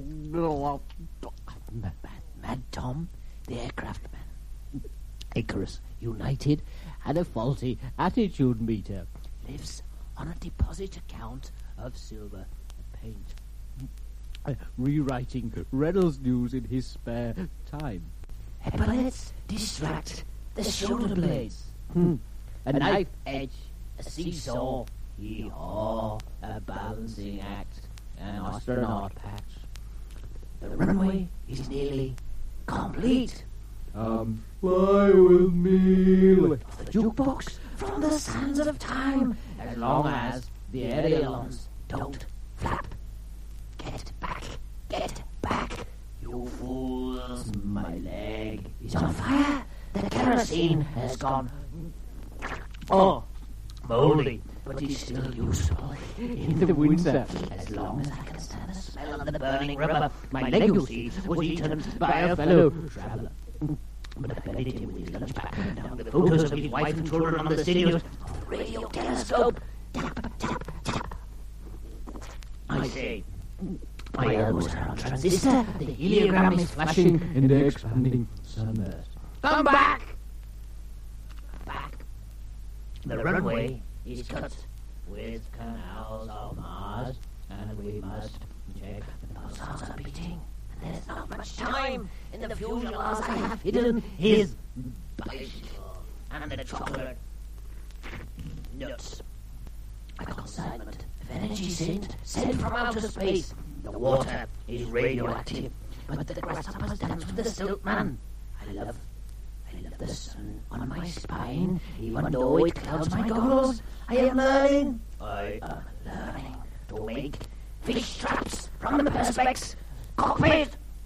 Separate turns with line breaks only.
Mad Tom, the aircraft man. Icarus United had a faulty attitude meter. Lives on a deposit account of silver and paint. Rewriting Reynolds News in his spare time. Epaulets distract the shoulder blades. A knife edge, a seesaw, hee-haw, a balancing act, an astronaut patch. The runway is nearly complete. Fly with me. The jukebox from the sands of time, as long as the ailerons don't flap. Get back, you fools. My leg is on fire. The kerosene has gone moldy, but it's still useful in the winter. As long as I can stand the smell of the burning rubber, my leg, you see, was eaten by a fellow traveller. But I buried him with his lunch pack down the photos of his wife and children on the studios of the radio telescope. Tap, tap, tap. I say, my elbows are on transistor, the heliogram is flashing in the expanding sunburst. Come back! The runway is cut with canals of Mars, and we must check the pulsars are beating. And there's not much time in the fuselage. I have hidden his bicycle and the chocolate nuts. A consignment of energy sent from outer space. The water is radioactive, but the grasshoppers dance with the Siltman. I love the sun on my spine, even though it clouds my goggles. I am learning to make fish traps from the Perspex cockpit.